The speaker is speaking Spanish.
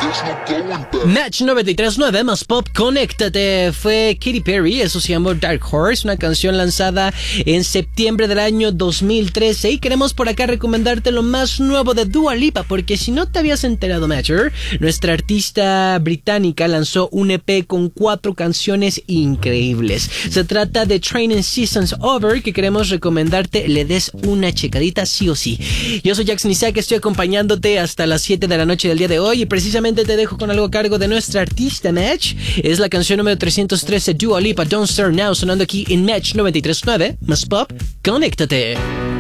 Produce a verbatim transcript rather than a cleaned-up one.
Match noventa y tres punto nueve más pop, conéctate. Fue Katy Perry, eso se llamó Dark Horse, una canción lanzada en septiembre del año dos mil trece. Y queremos por acá recomendarte lo más nuevo de Dua Lipa, porque si no te habías enterado, Matcher, nuestra artista británica lanzó un E P con cuatro canciones increíbles. Se trata de Training Seasons Over, que queremos recomendarte le des una checadita sí o sí. Yo soy Jackson Isaac, estoy acompañándote hasta las siete de la noche del día de hoy y precisamente te dejo con algo a cargo de nuestra artista Match. Es la canción número trescientos trece, Dua Lipa, Don't Start Now, sonando aquí en Match noventa y tres punto nueve más pop, conéctate.